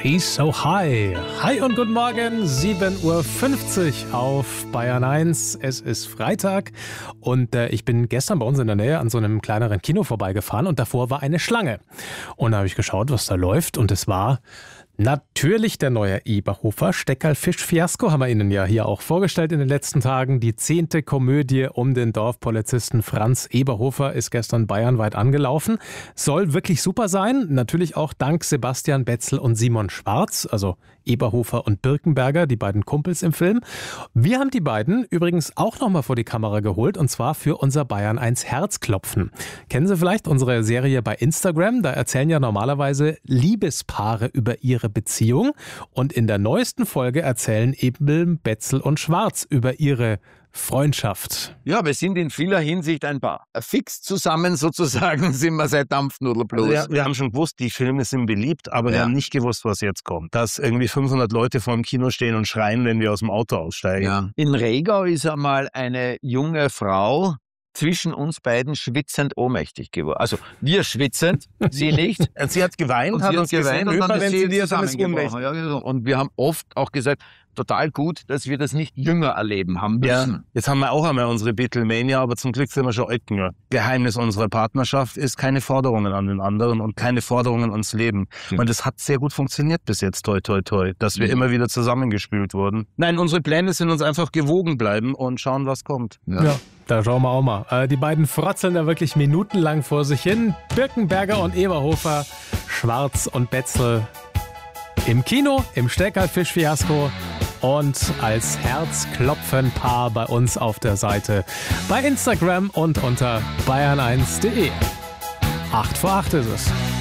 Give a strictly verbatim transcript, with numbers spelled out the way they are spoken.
She's So High. Hi und guten Morgen, sieben Uhr fünfzig auf Bayern eins. Es ist Freitag und äh, ich bin gestern bei uns in der Nähe an so einem kleineren Kino vorbeigefahren und davor war eine Schlange. Und da habe ich geschaut, was da läuft und es war natürlich der neue Eberhofer Steckerl-Fisch-Fiasko, haben wir Ihnen ja hier auch vorgestellt in den letzten Tagen. Die zehnte Komödie um den Dorfpolizisten Franz Eberhofer ist gestern bayernweit angelaufen. Soll wirklich super sein, natürlich auch dank Sebastian Betzel und Simon Schwarz, also Eberhofer und Birkenberger, die beiden Kumpels im Film. Wir haben die beiden übrigens auch nochmal vor die Kamera geholt und zwar für unser Bayern eins Herzklopfen. Kennen Sie vielleicht unsere Serie bei Instagram? Da erzählen ja normalerweise Liebespaare über ihre Beziehung und in der neuesten Folge erzählen eben Betzel und Schwarz über ihre Freundschaft. Ja, wir sind in vieler Hinsicht ein Paar. Fix zusammen sozusagen sind wir seit Dampfnudelblues. Also wir, wir haben schon gewusst, die Filme sind beliebt, aber Ja. wir haben nicht gewusst, was jetzt kommt. Dass irgendwie fünfhundert Leute vor dem Kino stehen und schreien, wenn wir aus dem Auto aussteigen. Ja. In Regau ist einmal eine junge Frau zwischen uns beiden schwitzend ohnmächtig geworden. Also wir schwitzend, sie nicht. Sie hat geweint, Und hat sie uns hat geweint gesehen, und dann ist sie hyperventiliert und ist zusammengebrochen. ohnmächtig. Ja, genau. Und wir haben oft auch gesagt, total gut, dass wir das nicht jünger erleben haben Ja, müssen. jetzt haben wir auch einmal unsere Beatlemania, aber zum Glück sind wir schon alt genug. Geheimnis unserer Partnerschaft ist keine Forderungen an den anderen und keine Forderungen ans Leben. Hm. Und das hat sehr gut funktioniert bis jetzt, toi toi toi, dass wir Mhm. immer wieder zusammengespült wurden. Nein, unsere Pläne sind uns einfach gewogen bleiben und schauen, was kommt. Ja, da schauen wir auch mal. Äh, die beiden frotzeln da wirklich minutenlang vor sich hin. Birkenberger und Eberhofer, Schwarz und Betzel im Kino, im Steckerl-Fisch-Fiasko und als Herzklopfen-Paar bei uns auf der Seite bei Instagram und unter bayern eins punkt de. Acht vor acht ist es.